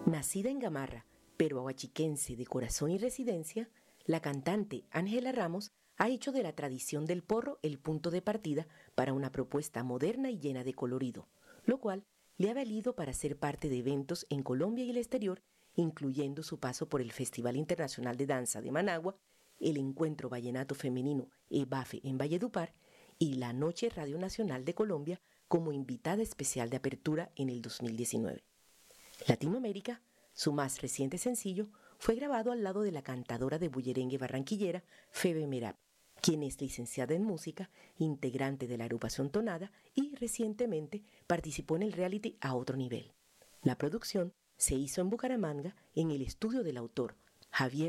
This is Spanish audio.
Nacida en Gamarra, pero aguachiquense de corazón y residencia, la cantante Ángela Ramos ha hecho de la tradición del porro el punto de partida para una propuesta moderna y llena de colorido, lo cual le ha valido para ser parte de eventos en Colombia y el exterior, incluyendo su paso por el Festival Internacional de Danza de Managua, el Encuentro Vallenato Femenino EBAFE en Valledupar y la Noche Radio Nacional de Colombia como invitada especial de apertura en el 2019. Latinoamérica, su más reciente sencillo, fue grabado al lado de la cantadora de bullerengue barranquillera Febe Merab, quien es licenciada en música, integrante de la agrupación Tonada y recientemente participó en el reality A Otro Nivel. La producción se hizo en Bucaramanga en el estudio del autor Javier